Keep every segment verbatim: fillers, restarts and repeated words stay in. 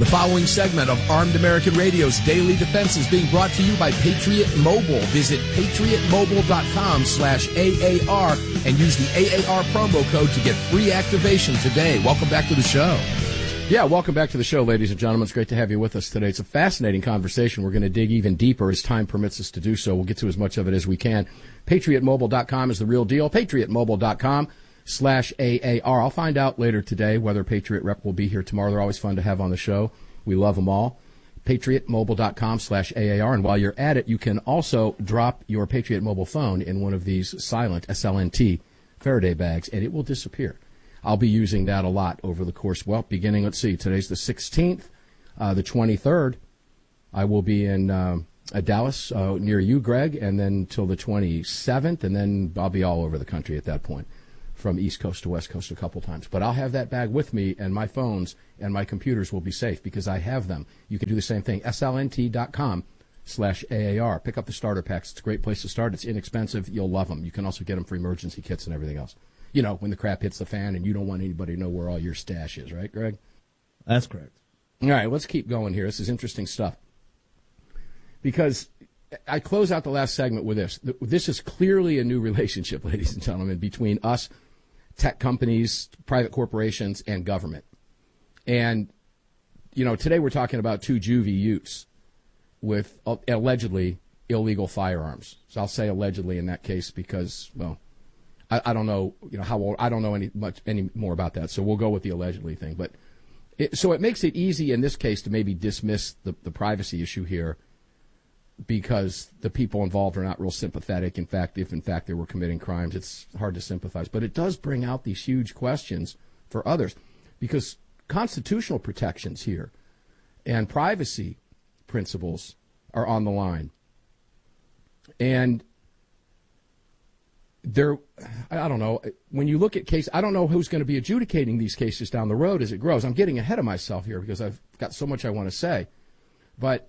The following segment of Armed American Radio's Daily Defense is being brought to you by Patriot Mobile. Visit patriotmobile.com slash AAR and use the A A R promo code to get free activation today. Welcome back to the show. Yeah, welcome back to the show, ladies and gentlemen. It's great to have you with us today. It's a fascinating conversation. We're going to dig even deeper as time permits us to do so. We'll get to as much of it as we can. patriot mobile dot com is the real deal. patriot mobile dot com slash A A R. I'll find out later today whether Patriot Rep will be here tomorrow. They're always fun to have on the show. We love them all. patriot mobile dot com slash A A R. And while you're at it, you can also drop your Patriot Mobile phone in one of these silent S L N T Faraday bags, and it will disappear. I'll be using that a lot over the course, well, beginning, let's see, today's the sixteenth, uh, the twenty-third. I will be in um, uh, Dallas uh, near you, Greg, and then till the twenty-seventh, and then I'll be all over the country at that point, from East Coast to West Coast a couple times. But I'll have that bag with me, and my phones and my computers will be safe because I have them. You can do the same thing, S L N T dot com slash A A R. Pick up the starter packs. It's a great place to start. It's inexpensive. You'll love them. You can also get them for emergency kits and everything else. You know, when the crap hits the fan and you don't want anybody to know where all your stash is, right, Greg? That's correct. All right, let's keep going here. This is interesting stuff. Because I close out the last segment with this. This is clearly a new relationship, ladies and gentlemen, between us, tech companies, private corporations, and government. And, you know, today we're talking about two juvie youths with uh, allegedly illegal firearms. So I'll say allegedly in that case because, well, I, I don't know, you know, how old, I don't know any much any more about that. So we'll go with the allegedly thing. But it, so it makes it easy in this case to maybe dismiss the, the privacy issue here because the people involved are not real sympathetic. In fact, if in fact they were committing crimes, it's hard to sympathize. But it does bring out these huge questions for others because constitutional protections here and privacy principles are on the line. And there, I don't know, when you look at cases, I don't know who's going to be adjudicating these cases down the road as it grows. I'm getting ahead of myself here because I've got so much I want to say. But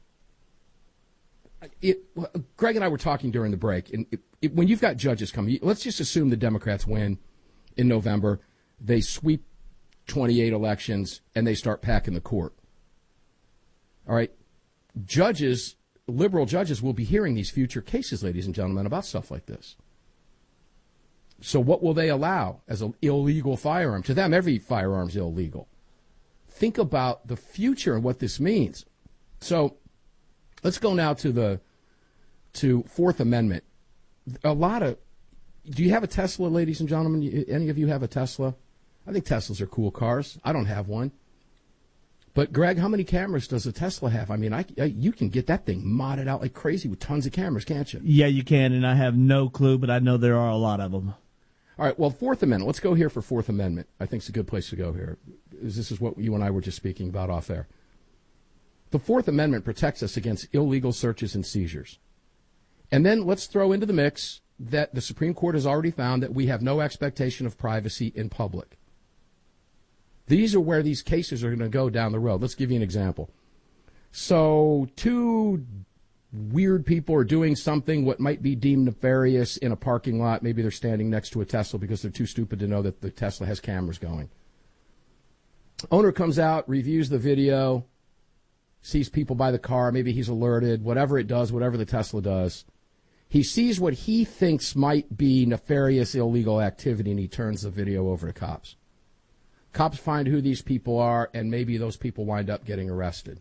it, Greg and I were talking during the break, and it, it, when you've got judges coming, let's just assume the Democrats win in November, they sweep twenty-eight elections, and they start packing the court. All right, judges, liberal judges will be hearing these future cases, ladies and gentlemen, about stuff like this. So what will they allow as an illegal firearm? To them, every firearm is illegal. Think about the future and what this means. So let's go now to the to Fourth Amendment. A lot of do you have a Tesla, ladies and gentlemen? Any of you have a Tesla? I think Teslas are cool cars. I don't have one. But, Greg, how many cameras does a Tesla have? I mean, I, I, you can get that thing modded out like crazy with tons of cameras, can't you? Yeah, you can, and I have no clue, but I know there are a lot of them. All right, well, Fourth Amendment. Let's go here for Fourth Amendment. I think it's a good place to go here. This is what you and I were just speaking about off air. The Fourth Amendment protects us against illegal searches and seizures. And then let's throw into the mix that the Supreme Court has already found that we have no expectation of privacy in public. These are where these cases are going to go down the road. Let's give you an example. So two weird people are doing something what might be deemed nefarious in a parking lot. Maybe they're standing next to a Tesla because they're too stupid to know that the Tesla has cameras going. Owner comes out, reviews the video, sees people by the car. Maybe he's alerted, whatever it does, whatever the Tesla does. He sees what he thinks might be nefarious, illegal activity, and he turns the video over to cops. Cops find who these people are, and maybe those people wind up getting arrested.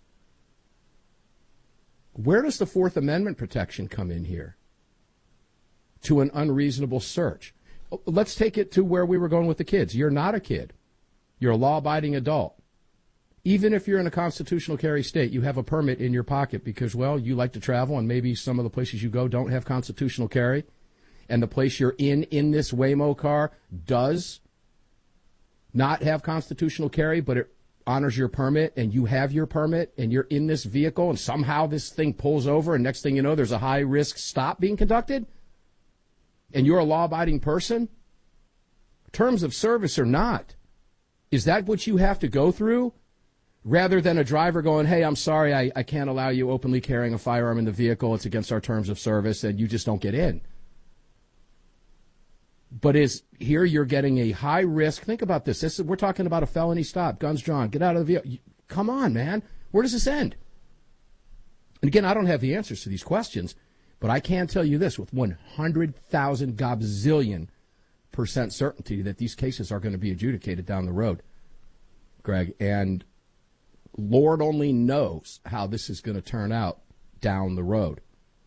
Where does the Fourth Amendment protection come in here? To an unreasonable search. Let's take it to where we were going with the kids. You're not a kid. You're a law-abiding adult. Even if you're in a constitutional carry state, you have a permit in your pocket because, well, you like to travel, and maybe some of the places you go don't have constitutional carry, and the place you're in in this Waymo car does not have constitutional carry, but it honors your permit, and you have your permit, and you're in this vehicle, and somehow this thing pulls over, and next thing you know, there's a high-risk stop being conducted, and you're a law-abiding person? Terms of service or not, is that what you have to go through? Rather than a driver going, hey, I'm sorry, I, I can't allow you openly carrying a firearm in the vehicle. It's against our terms of service, and you just don't get in. But is here you're getting a high risk. Think about this. This is, we're talking about a felony stop. Guns drawn. Get out of the vehicle. come on, man. Where does this end? And again, I don't have the answers to these questions, but I can tell you this with one hundred thousand gobzillion percent certainty that these cases are going to be adjudicated down the road, Greg. And Lord only knows how this is going to turn out down the road.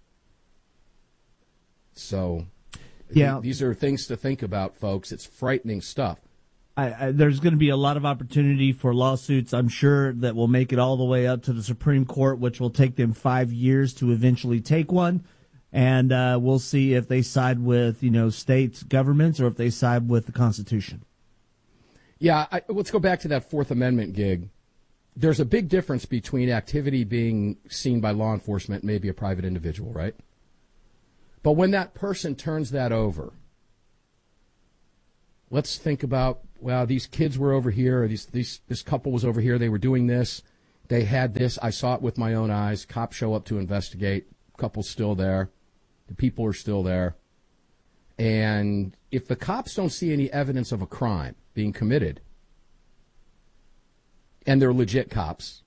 So, yeah, th- these are things to think about, folks. It's frightening stuff. I, I, there's going to be a lot of opportunity for lawsuits, I'm sure, that will make it all the way up to the Supreme Court, which will take them five years to eventually take one. And uh, we'll see if they side with, you know, state governments or if they side with the Constitution. Yeah, I, let's go back to that Fourth Amendment gig. There's a big difference between activity being seen by law enforcement and maybe a private individual, right? But when that person turns that over, let's think about, well, these kids were over here, or these, these this couple was over here, they were doing this, they had this, I saw it with my own eyes, cops show up to investigate, couple's still there, the people are still there. And if the cops don't see any evidence of a crime being committed, and they're legit cops,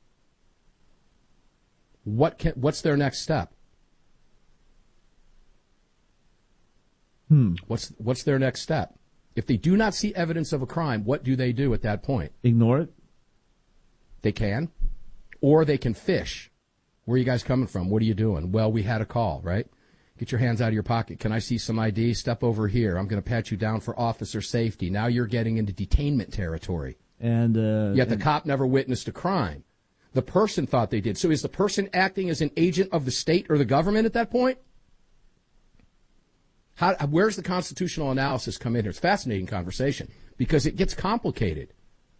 what can, what's their next step? Hmm. What's what's their next step? If they do not see evidence of a crime, what do they do at that point? Ignore it? They can. Or they can fish. Where are you guys coming from? What are you doing? Well, we had a call, right? Get your hands out of your pocket. Can I see some I D? Step over here. I'm going to pat you down for officer safety. Now you're getting into detainment territory. And uh, Yet the and- cop never witnessed a crime. The person thought they did. So is the person acting as an agent of the state or the government at that point? How, where's the constitutional analysis come in here? It's a fascinating conversation because it gets complicated.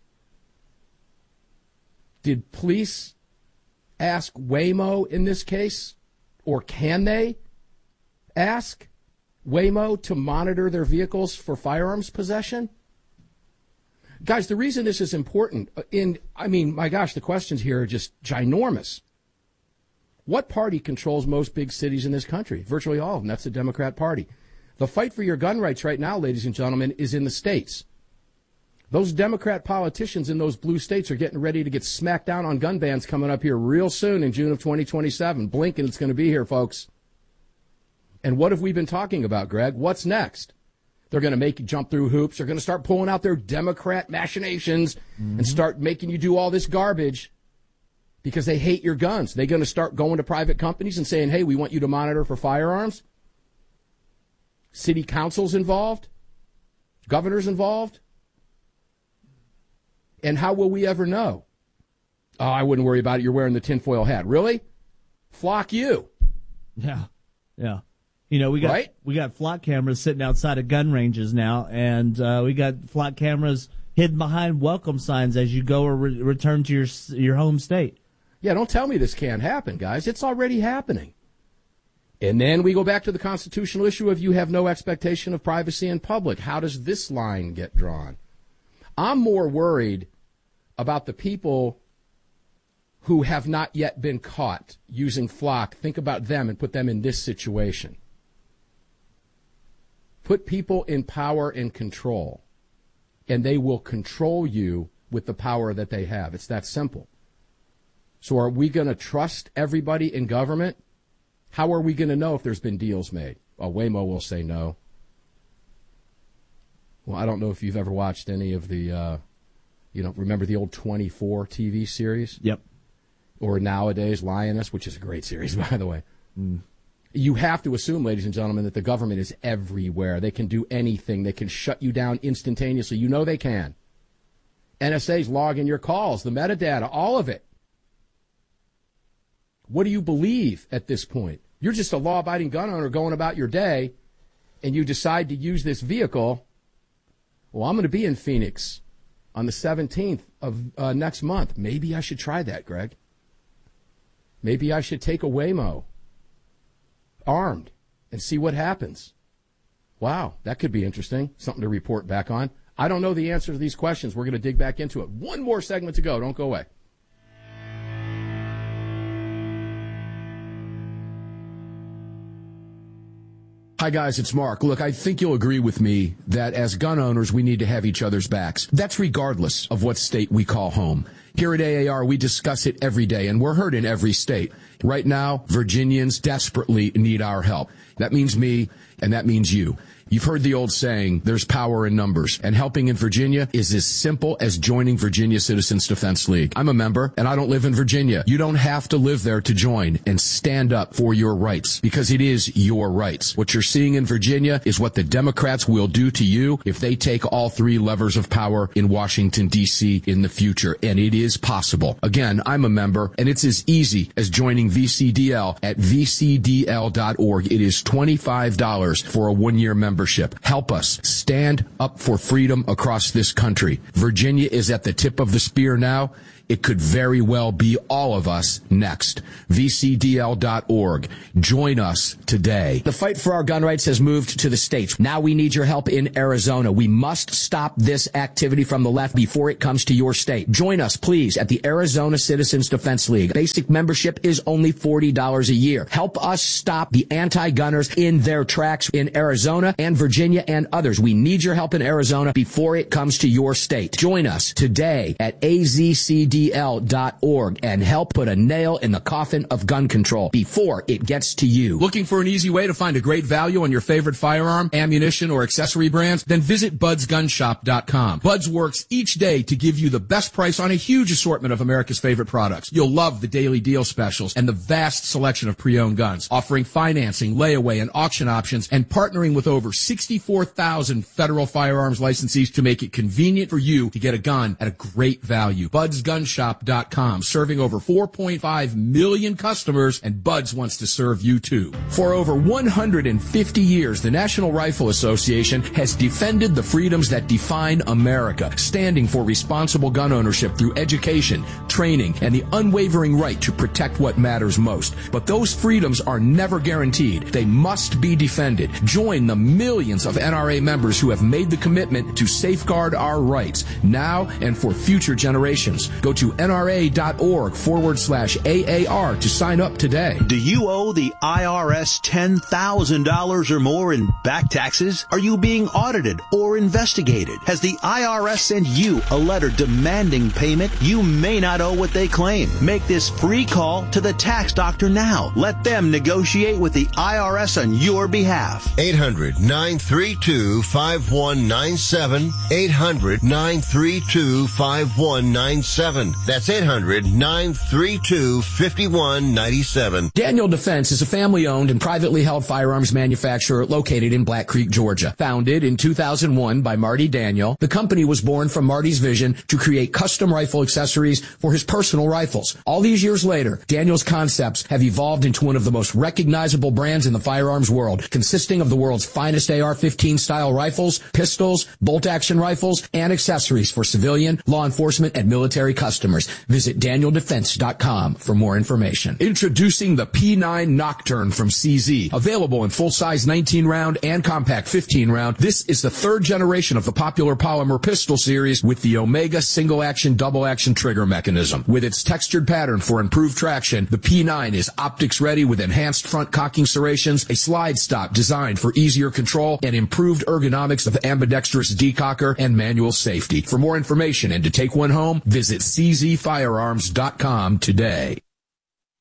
Did police ask Waymo in this case, or can they ask Waymo to monitor their vehicles for firearms possession? Guys, the reason this is important, in I mean, my gosh, the questions here are just ginormous. What party controls most big cities in this country? Virtually all of them. That's the Democrat Party. The fight for your gun rights right now, ladies and gentlemen, is in the states. Those Democrat politicians in those blue states are getting ready to get smacked down on gun bans coming up here real soon in June of twenty twenty-seven. Blink and it's going to be here, folks. And what have we been talking about, Greg? What's next? They're going to make you jump through hoops. They're going to start pulling out their Democrat machinations mm-hmm. and start making you do all this garbage because they hate your guns. They're going to start going to private companies and saying, hey, we want you to monitor for firearms. City councils involved, governors involved. And how will we ever know? Oh, I wouldn't worry about it. You're wearing the tinfoil hat. Really? Flock you. Yeah, yeah. You know, we got right? we got flock cameras sitting outside of gun ranges now, and uh, we got flock cameras hidden behind welcome signs as you go or re- return to your your home state. Yeah, don't tell me this can't happen, guys. It's already happening. And then we go back to the constitutional issue of you have no expectation of privacy in public. How does this line get drawn? I'm more worried about the people who have not yet been caught using Flock. Think about them and put them in this situation. Put people in power and control, and they will control you with the power that they have. It's that simple. So are we going to trust everybody in government? How are we going to know if there's been deals made? Well, Waymo will say no. Well, I don't know if you've ever watched any of the, uh, you know, remember the old twenty-four T V series? Yep. Or nowadays, Lioness, which is a great series, by the way. Mm. You have to assume, ladies and gentlemen, that the government is everywhere. They can do anything. They can shut you down instantaneously. You know they can. N S A's logging your calls, the metadata, all of it. What do you believe at this point? You're just a law-abiding gun owner going about your day, and you decide to use this vehicle. Well, I'm going to be in Phoenix on the seventeenth of uh, next month. Maybe I should try that, Greg. Maybe I should take a Waymo armed and see what happens. Wow, that could be interesting. Something to report back on. I don't know the answer to these questions. We're going to dig back into it. One more segment to go. Don't go away. Hi, guys, it's Mark. Look, I think you'll agree with me that as gun owners, we need to have each other's backs. That's regardless of what state we call home. Here at A A R, we discuss it every day, and we're heard in every state. Right now, Virginians desperately need our help. That means me, and that means you. You've heard the old saying, there's power in numbers, and helping in Virginia is as simple as joining Virginia Citizens Defense League. I'm a member, and I don't live in Virginia. You don't have to live there to join and stand up for your rights, because it is your rights. What you're seeing in Virginia is what the Democrats will do to you if they take all three levers of power in Washington, D C in the future, and it is possible. Again, I'm a member, and it's as easy as joining V C D L at v c d l dot org. It is twenty-five dollars for a one-year membership. Help us stand up for freedom across this country. Virginia is at the tip of the spear now. It could very well be all of us next. v c d l dot org. Join us today. The fight for our gun rights has moved to the states. Now we need your help in Arizona. We must stop this activity from the left before it comes to your state. Join us, please, at the Arizona Citizens Defense League. Basic membership is only forty dollars a year. Help us stop the anti-gunners in their tracks in Arizona and Virginia and others. We need your help in Arizona before it comes to your state. Join us today at a z c d l dot org and help put a nail in the coffin of gun control before it gets to you. Looking for an easy way to find a great value on your favorite firearm, ammunition, or accessory brands? Then visit buds gun shop dot com. Buds works each day to give you the best price on a huge assortment of America's favorite products. You'll love the daily deal specials and the vast selection of pre-owned guns, offering financing, layaway, and auction options, and partnering with over sixty-four thousand federal firearms licensees to make it convenient for you to get a gun at a great value. buds gun shop dot com, serving over four point five million customers, and Buds wants to serve you too. For over one hundred fifty years, the National Rifle Association has defended the freedoms that define America, standing for responsible gun ownership through education, training, and the unwavering right to protect what matters most. But those freedoms are never guaranteed. They must be defended. Join the millions of N R A members who have made the commitment to safeguard our rights now and for future generations. Go to nra.org forward slash AAR to sign up today. Do you owe the I R S ten thousand dollars or more in back taxes? Are you being audited or investigated? Has the I R S sent you a letter demanding payment? You may not owe what they claim. Make this free call to the tax doctor now. Let them negotiate with the I R S on your behalf. eight hundred nine three two five one nine seven. eight hundred nine three two five one nine seven. That's eight hundred nine three two five one nine seven. Daniel Defense is a family-owned and privately held firearms manufacturer located in Black Creek, Georgia. Founded in two thousand one by Marty Daniel, the company was born from Marty's vision to create custom rifle accessories for his personal rifles. All these years later, Daniel's concepts have evolved into one of the most recognizable brands in the firearms world, consisting of the world's finest A R fifteen style rifles, pistols, bolt-action rifles, and accessories for civilian, law enforcement, and military customers. Visit daniel defense dot com for more information. Introducing the P nine Nocturne from C Z. Available in full-size nineteen round and compact fifteen round, this is the third generation of the popular polymer pistol series with the Omega single-action, double-action trigger mechanism. With its textured pattern for improved traction, the P nine is optics-ready with enhanced front cocking serrations, a slide stop designed for easier control, and improved ergonomics of ambidextrous decocker and manual safety. For more information and to take one home, visit c z firearms dot com today.